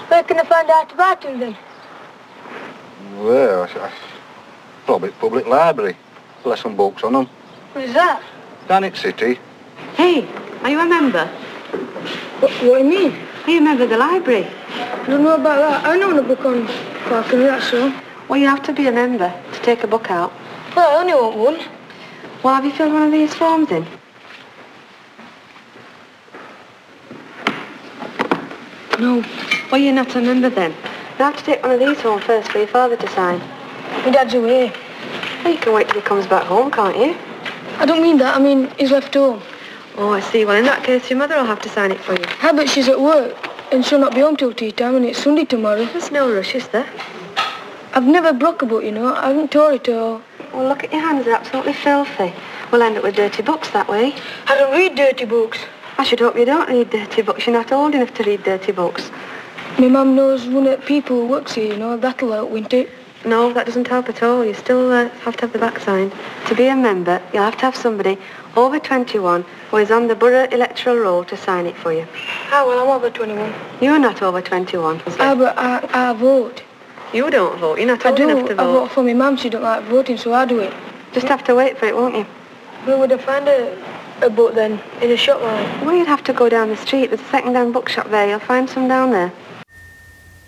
Where can I find out about him then? Well, probably public library. There's some books on them. Where's that? Thanet City. Hey, are you a member? What do you mean? Are you a member of the library? I don't know about that. I know the book on parking, that's all. Well, you have to be a member to take a book out. Well, I only want one. Well, have you filled one of these forms in? No. Well, you're not a member then. You have to take one of these home first for your father to sign. My dad's away. Well, you can wait till he comes back home, can't you? I don't mean that. I mean, he's left home. Oh, I see. Well, in that case, your mother will have to sign it for you. How about she's at work and she'll not be home till tea time and it's Sunday tomorrow? There's no rush, is there? I've never broke a book, you know. I haven't tore it or... Well, look at your hands. They're absolutely filthy. We'll end up with dirty books that way. I don't read dirty books. I should hope you don't read dirty books. You're not old enough to read dirty books. My mum knows one of the people who works here, you know. That'll help, won't it? No, that doesn't help at all. You still have to have the back signed. To be a member, you'll have to have somebody over 21 who is on the borough electoral roll to sign it for you. Ah, well, I'm over 21. You're not over 21. Ah, but I vote. You don't vote. You're not old enough to vote. I vote for my mum. She don't like voting, so I do it. Just have to wait for it, won't you? Where would I find a book then? In a shop like? Well, you'd have to go down the street. There's a second-hand bookshop there. You'll find some down there.